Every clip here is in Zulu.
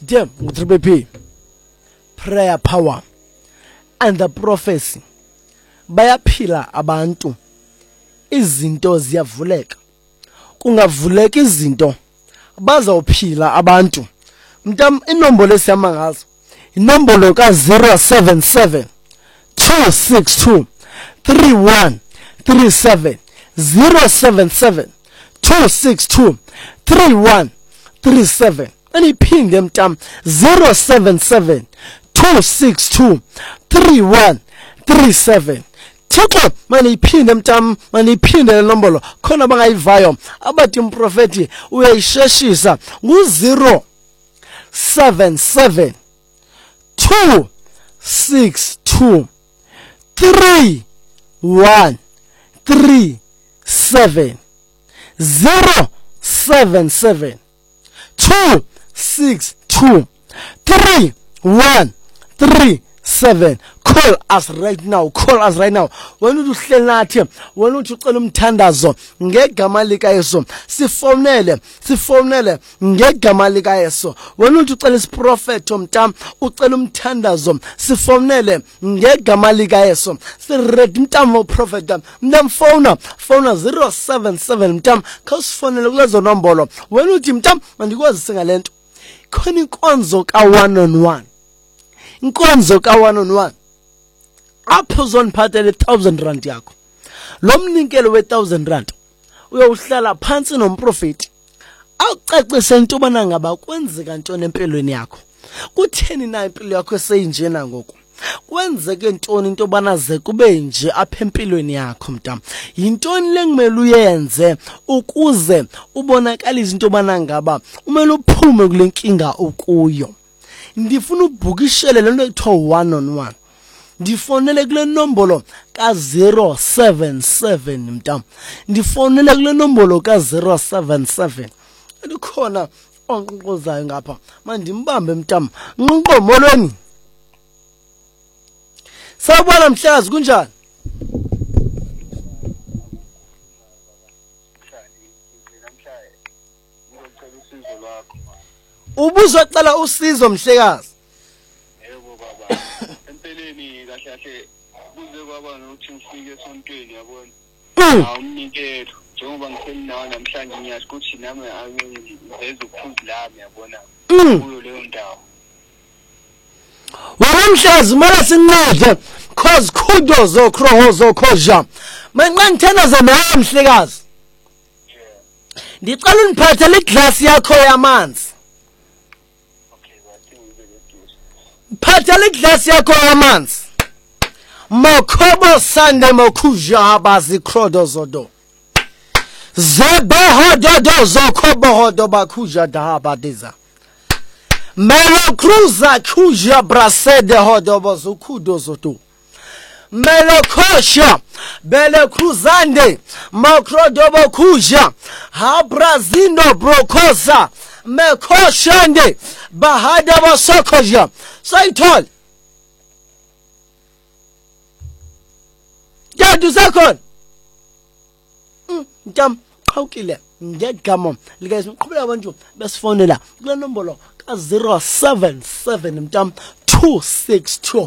Damn, Triple P, prayer power and the prophecy. Bayaphila abantu. Izinto ziyavuleka. Kungavuleka izinto. Bazawuphila abantu. Mntam inombolo esiyama ngazo. Inombolo ka 077 262 3137 077 262 3137. Aniphinde mntam 077 262 3137. Thixo maniphinde mntam, maniphinde le nombolo khona bangayivayo abathi umprofeti uyayisheshisa ngu-077 262 3137 077 262 3137. Call us right now. Call us right now. Wena uhleli nathi, wena uthi ucela umthandazo ngegama lika Yesu. Sifonele ngegama lika Yesu. Wena uthi ucela isiprofeto mntam, ucela umthandazo, sifonele ngegama lika Yesu. Siready mntam uprofeta. Mntam phone 077 mntam, khawusifonele kulezo nombolo. Wena uthi mntam mandikwazi singalento. Khona inkonzo ka 1-on-1. Inkonzo ka 1-on-1. Apho uzoniphathela 1000 rand yakho. Lo mnikelo we1000 rand uyawuhlala phansi nomprofeti. Awucacise into bana ngaba kwenzeka ntoni empilweni yakho. Kutheni na impilo yakho eseyinjena ngoku? Kwenzeke ntoni into bana ze kube nje apha empilweni yakho mntama? Yintoni lengimele uyenze ukuze ubonakalise into bana ngaba umele uphume kule nkinga ukuyo? Ndifuna ubhukishele lento ekuthiwa 1-on-1. Ndifonele kule nombolo ka 077 mntam. Ndifonele kule nombolo ka 077. Likhona onqonqozayo ngapha. Mandimbambe mntam. Nqonqo molweni. Sawubona Mhlekazi kunjani? Ubuzocela usizo Mhlekazi. Yebo baba. Empeleni kahle kuze kwaba nokuthi ngifike esontweni yabona. Awumnikelo njengoba ngisenawo namhlanje ngiyazi ukuthi nami angizeza ukuphuza lami yabona. Kuyo leyo ndawo. Wena Mhlekazi mara sincede cause kudo zokhoja. Manje ngithandaza nawe Mhlekazi. Ndicela uniphathele iglass yakho yamanzi. Phathele iglass yakho yamanzi. Mokhobo sande mokuja abazi krodo zodo. Zebehododo zokhobohodo bakuja dahabadiza. Melo cruza kuja brasede hodobo zukudo zodo. Melo kosha bele cruzande makrodobo kuja habrazindo brokosa mekoshande bahada basokoja. Say tall. Ya du sakon. Mntam qhawukile ngegama lika Yesu. Qhubela abantu besifonela kule nombolo ka 077 mntam 262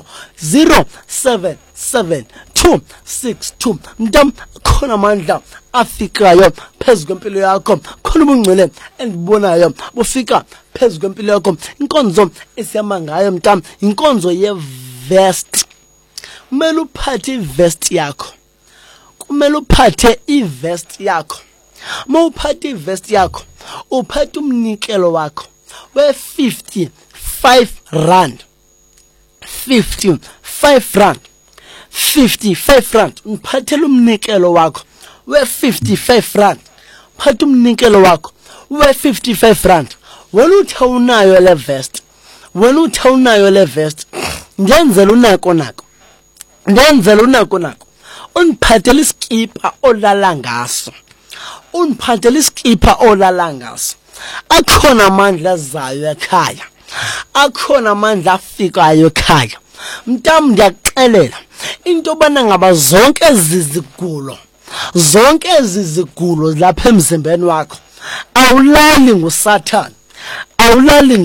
077 262 mntam. Khona amandla afikayo phezulu kwempilo yakho. Khona ubungcwele endibonayo bufika phezulu kwempilo yakho. Inkonzo esiyama ngayo mntam, inkonzo ye-vest. Kumele uphathe i-vest yakho. Kumele uphathe i-vest yakho. Uma uphathe i-vest yakho, uphathe umnikelo wakho we-55 rand. 55 rand. 55 rand. Uphathele umnikelo wakho we-55 rand. Uphathe umnikelo wakho we-55 rand. Wena uthawunayo le vest. Wena uthawunayo le vest. Ngenzela unako nako. Ngenzela unako nako. Uniphathele iskipa olala ngaso. Uniphathele iskipa olala ngaso. Akhona amandla azayo ekhaya. Akhona amandla afikayo ekhaya. Mntam ndiyakuxelela into bana ngaba zonke ezi zigulo lapha emzimbeni wakho awulali nguSathane. Awulali